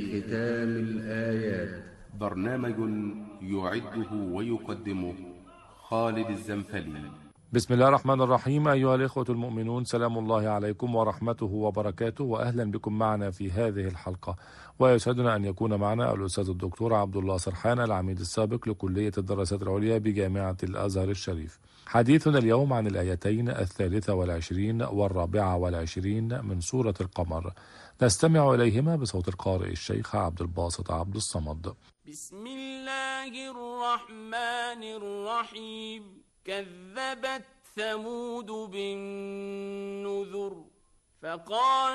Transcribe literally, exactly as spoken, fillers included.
ختام الآيات. برنامج يعده ويقدمه خالد الزنفلي. بسم الله الرحمن الرحيم. أيها الإخوة المؤمنون، سلام الله عليكم ورحمته وبركاته، وأهلا بكم معنا في هذه الحلقة. ويسعدنا أن يكون معنا الأستاذ الدكتور عبد الله سرحان، العميد السابق لكلية الدراسات العليا بجامعة الأزهر الشريف. حديثنا اليوم عن الآيتين الثالثة والعشرين والرابعة والعشرين من سورة القمر، نستمع إليهما بصوت القارئ الشيخ عبد الباسط عبد الصمد. بسم الله الرحمن الرحيم. كذبت ثمود بالنذر فقال